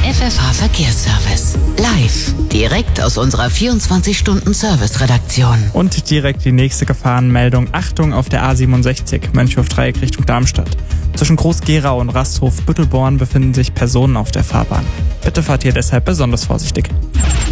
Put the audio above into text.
FFH Verkehrsservice. Live, direkt aus unserer 24-Stunden-Service-Redaktion. Und direkt die nächste Gefahrenmeldung. Achtung auf der A67, Mönchhof-Dreieck Richtung Darmstadt. Zwischen Groß-Gerau und Rasthof-Büttelborn befinden sich Personen auf der Fahrbahn. Bitte fahrt ihr deshalb besonders vorsichtig.